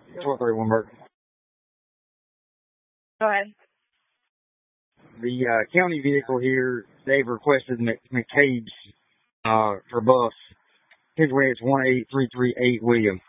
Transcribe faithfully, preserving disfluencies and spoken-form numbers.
four three one Burke. Go ahead. The uh, county vehicle here, they've requested Mc, McCabe's uh, for bus. His way is one eight three three eight William.